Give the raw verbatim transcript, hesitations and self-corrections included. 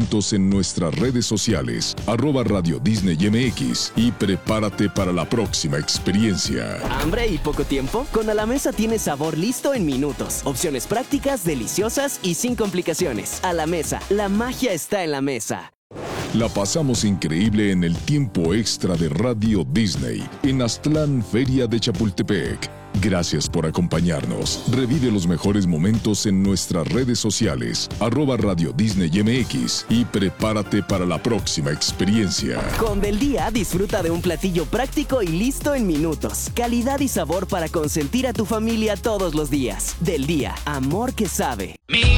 momentos en nuestras redes sociales, arroba Radio Disney M X, y prepárate para la próxima experiencia. ¿Hambre y poco tiempo? Con A la Mesa tienes sabor listo en minutos. Opciones prácticas, deliciosas y sin complicaciones. A la Mesa, la magia está en la mesa. La pasamos increíble en el tiempo extra de Radio Disney en Aztlán, Feria de Chapultepec. Gracias por acompañarnos. Revive los mejores momentos en nuestras redes sociales, arroba Radio Disney M X, y prepárate para la próxima experiencia. Con Del Día, disfruta de un platillo práctico y listo en minutos. Calidad y sabor para consentir a tu familia todos los días. Del Día, amor que sabe.